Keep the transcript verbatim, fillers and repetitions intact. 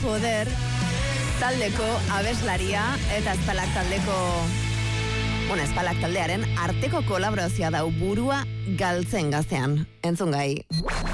Joder taldeko abeslaria eta Espalak taldeko bueno, Espalak taldearen arteko kolaborazioa dau burua galtzen gaztean. Entzun gai.